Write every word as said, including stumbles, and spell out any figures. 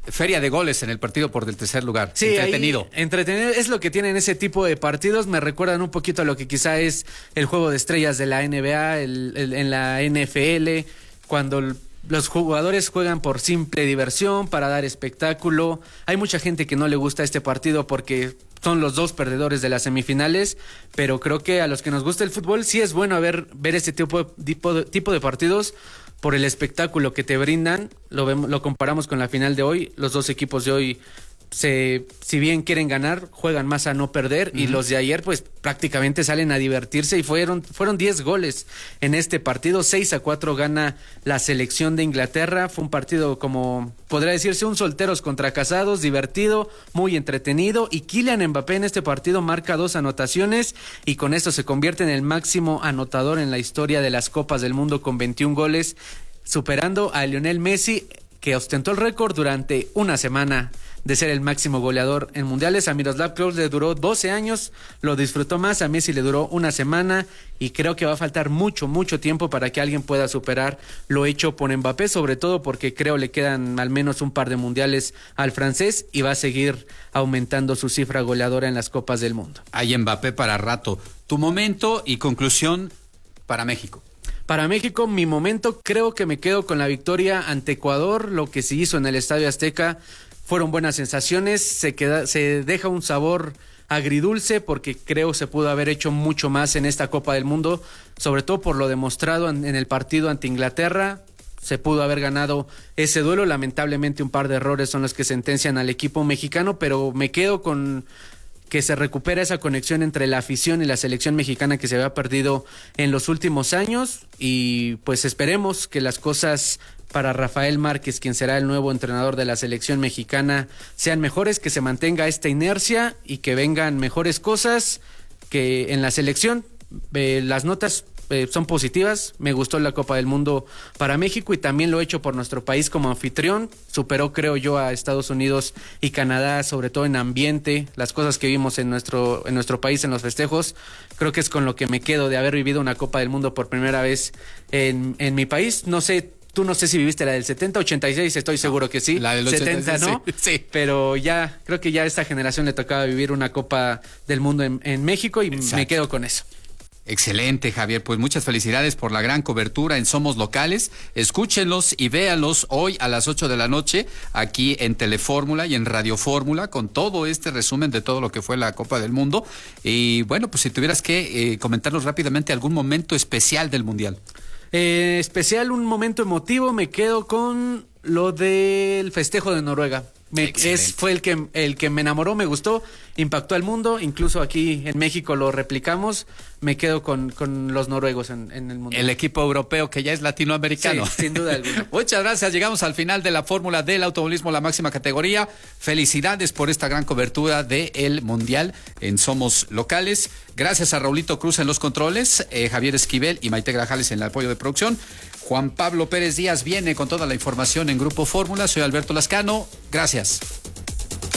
feria de goles en el partido por el tercer lugar. Sí, entretenido. Ahí, entretenido es lo que tienen ese tipo de partidos. Me recuerdan un poquito a lo que quizá es el juego de estrellas de la N B A, el, el, en la N F L, cuando el, los jugadores juegan por simple diversión, para dar espectáculo. Hay mucha gente que no le gusta este partido porque son los dos perdedores de las semifinales, pero creo que a los que nos gusta el fútbol sí es bueno ver, ver este tipo de, tipo, de, tipo de partidos por el espectáculo que te brindan. Lo, vemos, lo comparamos con la final de hoy. Los dos equipos de hoy, se, si bien quieren ganar, juegan más a no perder, uh-huh. y los de ayer pues prácticamente salen a divertirse y fueron fueron diez goles en este partido. seis a cuatro gana la selección de Inglaterra. Fue un partido, como podría decirse, un solteros contra casados, divertido, muy entretenido, y Kylian Mbappé en este partido marca dos anotaciones y con esto se convierte en el máximo anotador en la historia de las Copas del Mundo con veintiún goles, superando a Lionel Messi, que ostentó el récord durante una semana de ser el máximo goleador en mundiales. A Miroslav Klose le duró doce años, lo disfrutó más. A Messi le duró una semana y creo que va a faltar mucho, mucho tiempo para que alguien pueda superar lo hecho por Mbappé, sobre todo porque creo le quedan al menos un par de mundiales al francés y va a seguir aumentando su cifra goleadora en las Copas del Mundo. Hay Mbappé para rato. Tu momento y conclusión para México. Para México, mi momento, creo que me quedo con la victoria ante Ecuador. Lo que se hizo en el Estadio Azteca fueron buenas sensaciones. Se queda, se deja un sabor agridulce porque creo se pudo haber hecho mucho más en esta Copa del Mundo, sobre todo por lo demostrado en, en el partido ante Inglaterra. Se pudo haber ganado ese duelo. Lamentablemente un par de errores son los que sentencian al equipo mexicano, pero me quedo con que se recupera esa conexión entre la afición y la selección mexicana que se había perdido en los últimos años, y pues esperemos que las cosas para Rafael Márquez, quien será el nuevo entrenador de la selección mexicana, sean mejores, que se mantenga esta inercia y que vengan mejores cosas que en la selección. Eh, las notas eh, son positivas. Me gustó la Copa del Mundo para México y también lo hecho por nuestro país como anfitrión. Superó, creo yo, a Estados Unidos y Canadá, sobre todo en ambiente, las cosas que vimos en nuestro en nuestro país en los festejos. Creo que es con lo que me quedo de haber vivido una Copa del Mundo por primera vez en, en mi país. No sé, tú no sé si viviste la del setenta, ochenta y seis, estoy seguro que sí. La del setenta, ¿no? Sí, sí. Pero ya, creo que ya a esta generación le tocaba vivir una Copa del Mundo en, en México y Exacto. me quedo con eso. Excelente, Javier, pues muchas felicidades por la gran cobertura en Somos Locales. Escúchenlos y véanlos hoy a las ocho de la noche aquí en Telefórmula y en Radio Fórmula con todo este resumen de todo lo que fue la Copa del Mundo. Y bueno, pues si tuvieras que eh, comentarnos rápidamente algún momento especial del Mundial. Eh, especial, un momento emotivo, me quedo con lo del festejo de Noruega. Me, es, fue el que, el que me enamoró, me gustó, impactó al mundo, incluso aquí en México lo replicamos. Me quedo con, con los noruegos en, en el mundo. El equipo europeo que ya es latinoamericano. Sí, sin duda alguna. Muchas gracias, llegamos al final de la fórmula del automovilismo, la máxima categoría. Felicidades por esta gran cobertura del Mundial en Somos Locales. Gracias a Raulito Cruz en los controles, eh, Javier Esquivel y Maite Grajales en el apoyo de producción. Juan Pablo Pérez Díaz viene con toda la información en Grupo Fórmula. Soy Alberto Lascano. Gracias.